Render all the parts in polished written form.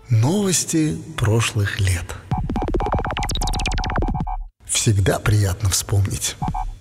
Новости прошлых лет. Всегда приятно вспомнить.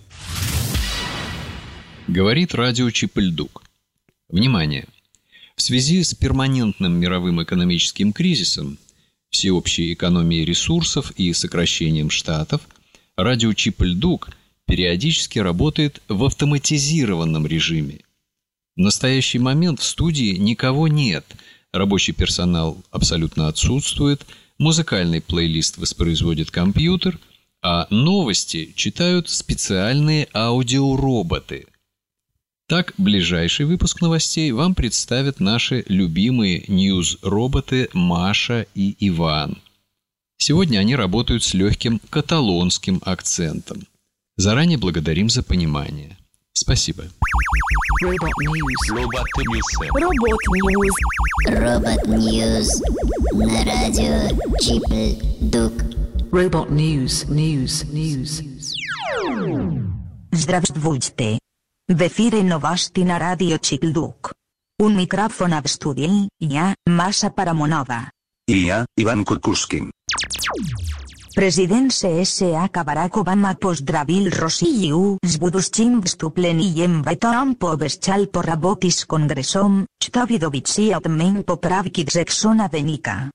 Говорит радио Чип-и-Ль-Дук. Внимание! В связи с перманентным мировым экономическим кризисом, всеобщей экономией ресурсов и сокращением штатов, радио Чип-и-Ль-Дук периодически работает в автоматизированном режиме. В настоящий момент в студии никого нет, рабочий персонал абсолютно отсутствует, музыкальный плейлист воспроизводит компьютер, а новости читают специальные аудиороботы. Так, ближайший выпуск новостей вам представят наши любимые ньюз-роботы Маша и Иван. Сегодня они работают с легким каталонским акцентом. Заранее благодарим за понимание. Спасибо. Robot News. Робот Ньюз на радио Чип-и-Ль-Дук. Robot News. Здравствуйте. В эфире новости на радио Чип-и-Ль-Дук. У микрофона в студии я, Маша Парамонова. И я, Иван Кукушкин. Президент США Барак Обама поздравил Россию с будущим вступлением в ЕС, пообещал поработать с Конгрессом, что видовичи отмен поправки Джексона Веника.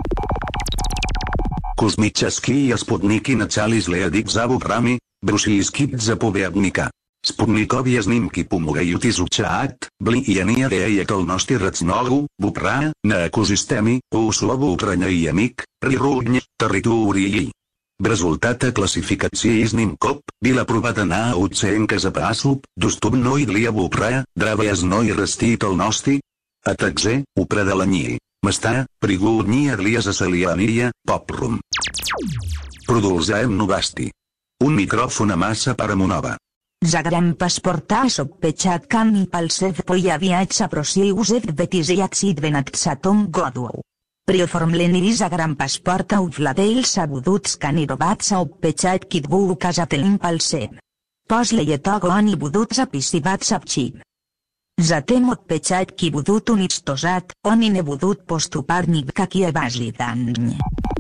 Космические спутники начали следить за выборами, брусийские заповедника. Спутникові знімки помагають изучати влияння деятельності выбора на екосистеми, условия охороняемих природних територій. В результаті класифікації знімків була проведена оцінка запасу доступної для выбора древесної растительності, а також определення места пригодні для заселення попрум. Продовжаем новости. У микрофона Маша Парамонова. Загранпаспорта с отпечатками пальцев появляется просеюзев в ветизиях 12 году. При оформлении загранпаспорта у владельца будут сканироваться отпечатки двух указателей пальцев. После этого они будут записываться в чип. Затем отпечатки будут уничтожать, они не будут поступать ни в какие базы данных.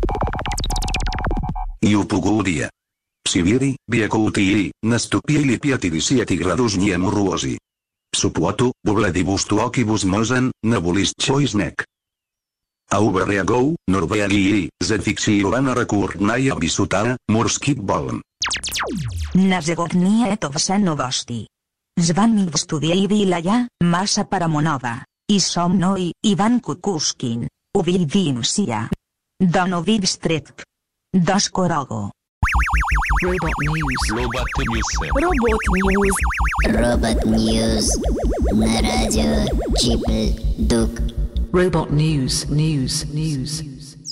И у погодия. В Сибири, Якутии, наступили 50 градусні морози. В суботу, у Владивостокі возможен невеличкий снег. А у берегу Норвегії зафіксована рекордна висота морських волн. На сегодня это все новости. С вами в студии была я, Маша Парамонова, и со мной Иван Кукушкин. Увидимся. До новых встреч. До скорого. Robot News. Робот Ньюз на радио Чип-и-Ль-Дук. Robot News.